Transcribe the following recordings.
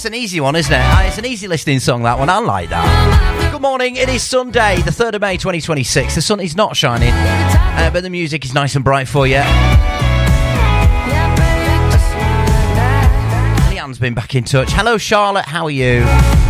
an easy one, isn't it? It's an easy listening song, that one. I like that. Good morning. It is Sunday, the 3rd of May, 2026. The sun is not shining, but the music is nice and bright for you. Leanne's been back in touch. Hello, Charlotte. How are you?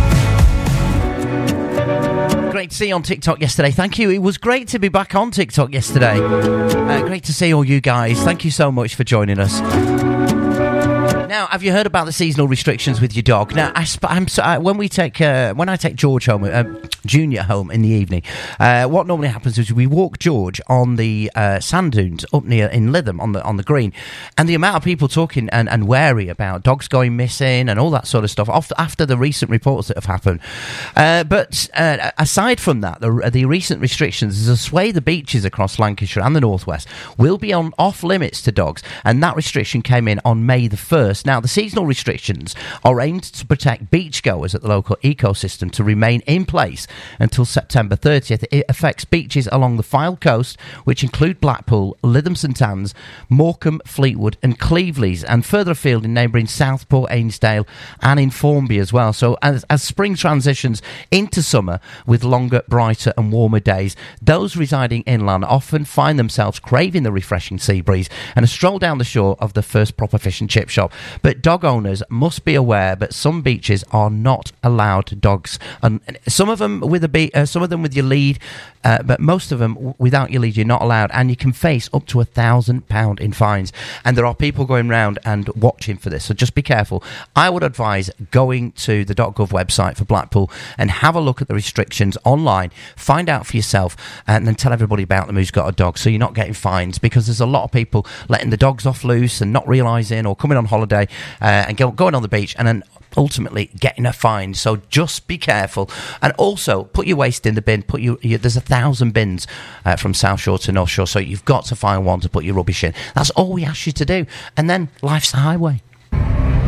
Great to see you on TikTok yesterday. Thank you. It was great to be back on TikTok yesterday. Great to see all you guys. Thank you so much for joining us. Now, have you heard about the seasonal restrictions with your dog? Now, when I take George home, Junior home in the evening, what normally happens is we walk George on the sand dunes up near in Lytham on the green, and the amount of people talking and wary about dogs going missing and all that sort of stuff after the recent reports that have happened. But aside from that, the recent restrictions is to sway the beaches across Lancashire and the northwest will be off limits to dogs, and that restriction came in on May the 1st. Now, the seasonal restrictions are aimed to protect beachgoers at the local ecosystem to remain in place until September 30th. It affects beaches along the Fylde coast, which include Blackpool, Lytham St Anne's, Morecambe, Fleetwood and Cleveleys, and further afield in neighbouring Southport, Ainsdale and in Formby as well. So as spring transitions into summer with longer, brighter and warmer days, those residing inland often find themselves craving the refreshing sea breeze and a stroll down the shore of the first proper fish and chip shop. But dog owners must be aware that some beaches are not allowed dogs, and some of them with some of them with your lead, but most of them without your lead you're not allowed, and you can face up to £1,000 in fines. And there are people going round and watching for this, so just be careful. I would advise going to the .gov website for Blackpool and have a look at the restrictions online, find out for yourself, and then tell everybody about them who's got a dog, so you're not getting fines, because there's a lot of people letting the dogs off loose and not realising, or coming on holiday and going on the beach and then ultimately getting a fine. So just be careful, and also put your waste in the bin. There's 1,000 bins from South Shore to North Shore, so you've got to find one to put your rubbish in. That's all we ask you to do, and then life's a highway.